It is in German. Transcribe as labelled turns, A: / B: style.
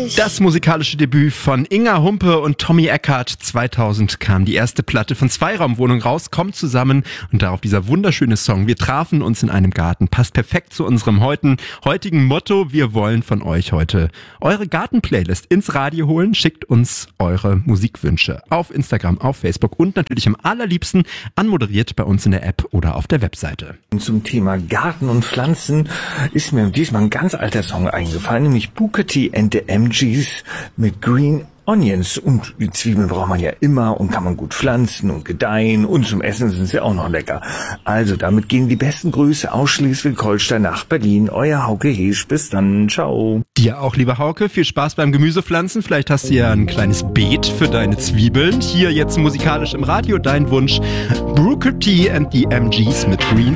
A: Das musikalische Debüt von Inga Humpe und Tommy Eckhardt. 2000 kam die erste Platte von Zweiraumwohnung raus, kommt zusammen und darauf dieser wunderschöne Song. Wir trafen uns in einem Garten. Passt perfekt zu unserem heutigen Motto. Wir wollen von euch heute eure Garten-Playlist ins Radio holen. Schickt uns eure Musikwünsche auf Instagram, auf Facebook und natürlich am allerliebsten anmoderiert bei uns in der App oder auf der Webseite.
B: Zum Thema Garten und Pflanzen ist mir diesmal ein ganz alter Song eingefallen, nämlich Booker T and the MGs mit Green Onions. Und die Zwiebeln braucht man ja immer und kann man gut pflanzen und gedeihen und zum Essen sind sie auch noch lecker. Also damit gehen die besten Grüße aus Schleswig-Holstein nach Berlin. Euer Hauke Heesch. Bis dann. Ciao.
A: Dir auch, lieber Hauke. Viel Spaß beim Gemüsepflanzen. Vielleicht hast du ja ein kleines Beet für deine Zwiebeln. Hier jetzt musikalisch im Radio dein Wunsch. Booker T and the MGs mit Green